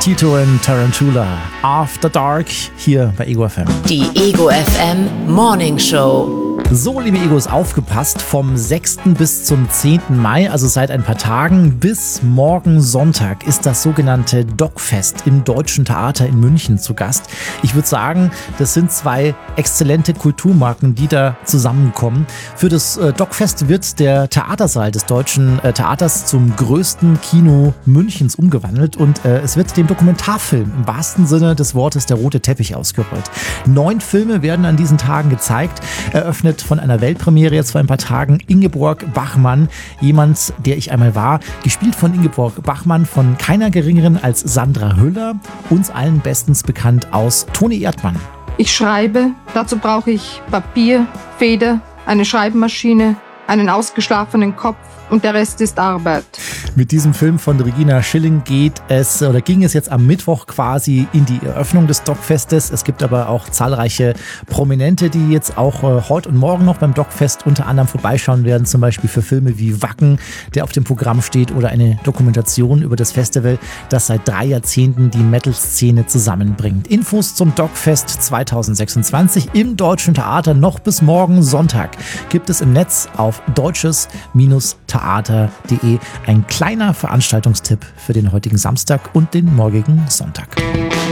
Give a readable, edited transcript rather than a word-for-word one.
Tito und Tarantula. After Dark hier bei Ego FM. Die Ego FM Morning Show. So, liebe Egos, aufgepasst, vom 6. bis zum 10. Mai, also seit ein paar Tagen bis morgen Sonntag, ist das sogenannte DocFest im Deutschen Theater in München zu Gast. Ich würde sagen, das sind zwei exzellente Kulturmarken, die da zusammenkommen. Für das DocFest wird der Theatersaal des Deutschen Theaters zum größten Kino Münchens umgewandelt und es wird dem Dokumentarfilm im wahrsten Sinne des Wortes der rote Teppich ausgerollt. 9 Filme werden an diesen Tagen gezeigt, eröffnet von einer Weltpremiere jetzt vor ein paar Tagen Ingeborg Bachmann, jemand, der ich einmal war, gespielt von Ingeborg Bachmann, von keiner geringeren als Sandra Hüller, uns allen bestens bekannt aus Toni Erdmann. Ich schreibe, dazu brauche ich Papier, Feder, eine Schreibmaschine, einen ausgeschlafenen Kopf und der Rest ist Arbeit. Mit diesem Film von Regina Schilling ging es jetzt am Mittwoch quasi in die Eröffnung des DocFestes. Es gibt aber auch zahlreiche Prominente, die jetzt auch heute und morgen noch beim DocFest unter anderem vorbeischauen werden, zum Beispiel für Filme wie Wacken, der auf dem Programm steht, oder eine Dokumentation über das Festival, das seit 3 Jahrzehnten die Metal-Szene zusammenbringt. Infos zum DocFest 2026 im Deutschen Theater noch bis morgen Sonntag gibt es im Netz auf deutsches-theater.de. Ein kleiner Veranstaltungstipp für den heutigen Samstag und den morgigen Sonntag.